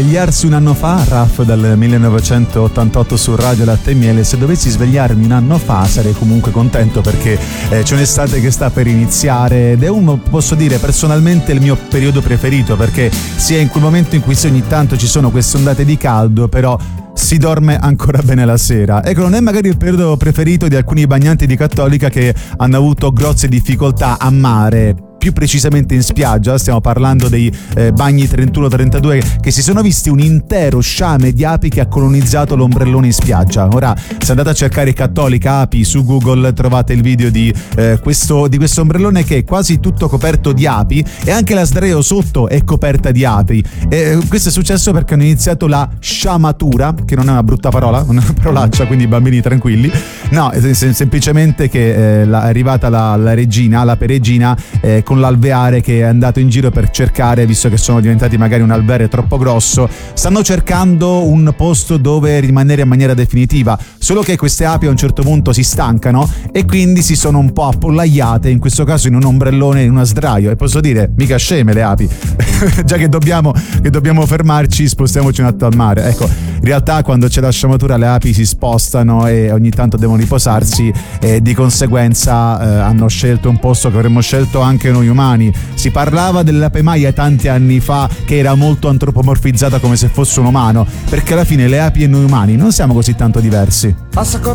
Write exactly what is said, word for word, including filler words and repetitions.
svegliarsi un anno fa, Raf dal millenovecentottantotto su Radio Latte e Miele. Se dovessi svegliarmi un anno fa sarei comunque contento, perché eh, c'è un'estate che sta per iniziare ed è un, posso dire personalmente, il mio periodo preferito, perché sia in quel momento in cui sì, ogni tanto ci sono queste ondate di caldo, però si dorme ancora bene la sera. Ecco, non è magari il periodo preferito di alcuni bagnanti di Cattolica che hanno avuto grosse difficoltà a mare, più precisamente in spiaggia. Stiamo parlando dei eh, bagni trentuno trentadue, che si sono visti un intero sciame di api che ha colonizzato l'ombrellone in spiaggia. Ora, se andate a cercare Cattolica api su Google, trovate il video di, eh, questo, di questo ombrellone che è quasi tutto coperto di api, e anche la sdraio sotto è coperta di api. E questo è successo perché hanno iniziato la sciamatura, che non è una brutta parola, una parolaccia, quindi bambini tranquilli. No, è semplicemente che eh, è arrivata la, la regina, la peregina, eh, con l'alveare, che è andato in giro per cercare, visto che sono diventati magari un alveare troppo grosso, stanno cercando un posto dove rimanere in maniera definitiva. Solo che queste api a un certo punto si stancano e quindi si sono un po' appollaiate, in questo caso in un ombrellone, in una sdraio. E posso dire, mica sceme le api. Già che dobbiamo, che dobbiamo fermarci, spostiamoci un attimo al mare. Ecco, in realtà quando c'è la sciamatura le api si spostano e ogni tanto devono riposarsi, e di conseguenza eh, hanno scelto un posto che avremmo scelto anche noi umani. Si parlava dell'ape maia tanti anni fa, che era molto antropomorfizzata come se fosse un umano, perché alla fine le api e noi umani non siamo così tanto diversi.